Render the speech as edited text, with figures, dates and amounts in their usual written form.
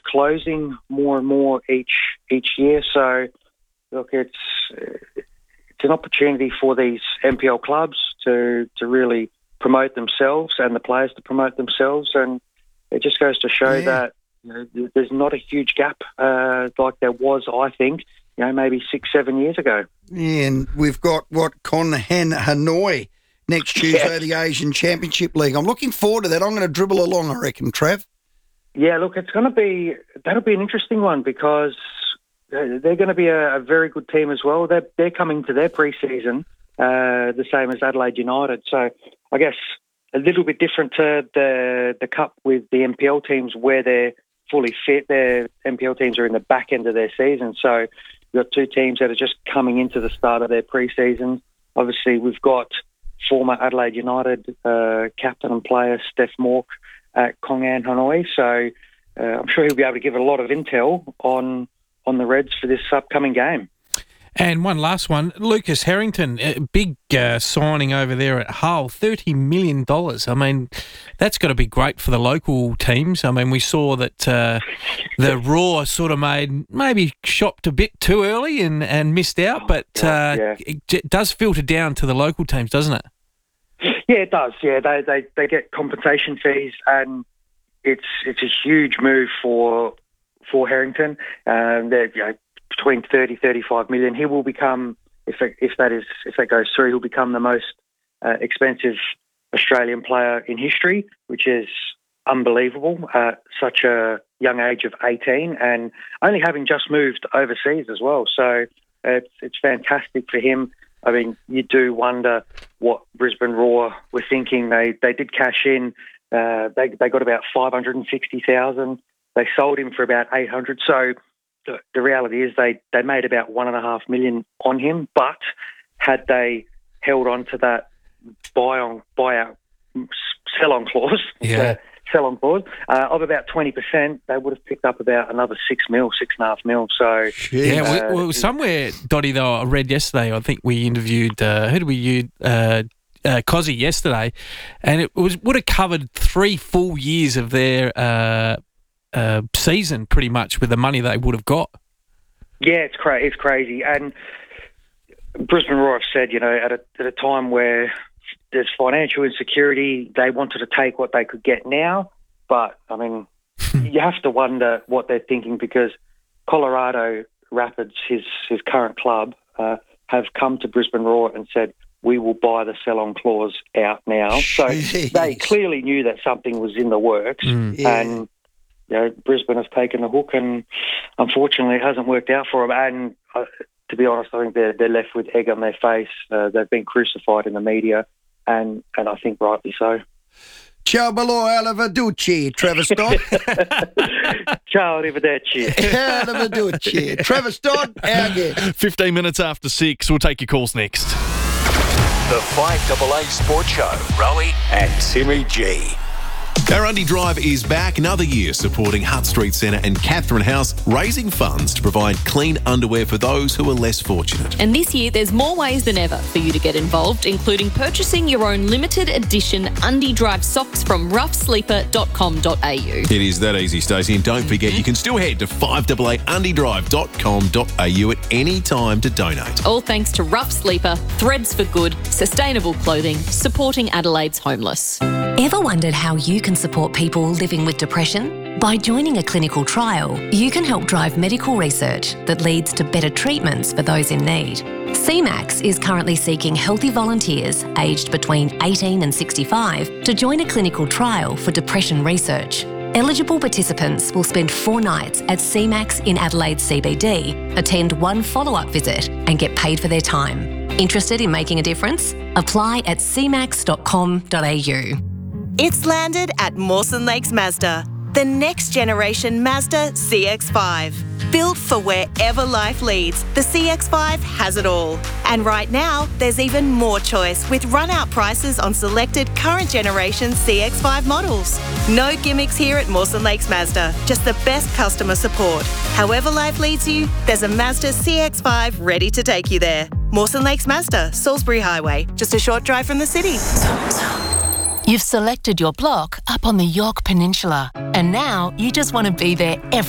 closing more and more each year. So, look, it's an opportunity for these NPL clubs to really promote themselves and the players to promote themselves, and it just goes to show that there's not a huge gap like there was, I think, maybe 6-7 years ago. Yeah, and we've got Con Han Hanoi next Tuesday, the Asian Championship League. I'm looking forward to that. I'm going to dribble along, I reckon, Trav. Yeah, look, that'll be an interesting one because they're going to be a very good team as well. They're coming to their pre-season the same as Adelaide United. So I guess a little bit different to the Cup with the NPL teams where they're fully fit. Their NPL teams are in the back end of their season. So you've got two teams that are just coming into the start of their pre-season. Obviously, we've got former Adelaide United captain and player Steph Mork at Con Han Hanoi. So I'm sure he'll be able to give a lot of intel on the Reds for this upcoming game. And one last one, Lucas Harrington, a big signing over there at Hull, $30 million. I mean, that's got to be great for the local teams. I mean, we saw that the Raw sort of maybe shopped a bit too early and missed out, but it does filter down to the local teams, doesn't it? Yeah, it does. Yeah, they get compensation fees, and it's a huge move for Harrington. They're between 30-35 million. He will become, if that goes through, he'll become the most expensive Australian player in history, which is unbelievable at such a young age of 18 and only having just moved overseas as well. So it's fantastic for him. I mean, you do wonder what Brisbane Roar were thinking. They did cash in. They got about 560,000. They sold him for about 800. So the reality is they made about $1.5 million on him. But had they held on to that buyout sell-on clause, sell-on clause of about 20%, they would have picked up about another $6.5 million. So well, somewhere, Dotty, though, I read yesterday. I think we interviewed Cozzy yesterday, and it would have covered 3 full years of their season, pretty much, with the money they would have got. Yeah, it's crazy, and Brisbane Roar have said, at a time where there's financial insecurity, they wanted to take what they could get now. But, I mean, you have to wonder what they're thinking, because Colorado Rapids, his current club, have come to Brisbane Roar and said, we will buy the sell-on clause out now. So they clearly knew that something was in the works. And Brisbane has taken the hook, and unfortunately it hasn't worked out for them. And to be honest, I think they're left with egg on their face. They've been crucified in the media, and I think rightly so. Ciao, bello, arrivederci, Travis Dodd. Ciao, arrivederci. Arrivederci. Travis Dodd, out again. 15 minutes after 6. We'll take your calls next. The 5AA Sports Show, Rowie and Timmy G. Our Undy Drive is back another year supporting Hutt Street Centre and Catherine House, raising funds to provide clean underwear for those who are less fortunate. And this year, there's more ways than ever for you to get involved, including purchasing your own limited edition Undy Drive socks from roughsleeper.com.au. It is that easy, Stacey. And don't forget, you can still head to 588undydrive.com.au at any time to donate. All thanks to Rough Sleeper, Threads for Good, sustainable clothing, supporting Adelaide's homeless. Ever wondered how you can support people living with depression? By joining a clinical trial, you can help drive medical research that leads to better treatments for those in need. CMAX is currently seeking healthy volunteers aged between 18 and 65 to join a clinical trial for depression research. Eligible participants will spend 4 nights at CMAX in Adelaide CBD, attend 1 follow-up visit and get paid for their time. Interested in making a difference? Apply at cmax.com.au. It's landed at Mawson Lakes Mazda, the next generation Mazda CX-5. Built for wherever life leads, the CX-5 has it all. And right now, there's even more choice with run-out prices on selected current generation CX-5 models. No gimmicks here at Mawson Lakes Mazda, just the best customer support. However life leads you, there's a Mazda CX-5 ready to take you there. Mawson Lakes Mazda, Salisbury Highway, just a short drive from the city. You've selected your block up on the Yorke Peninsula, and now you just want to be there every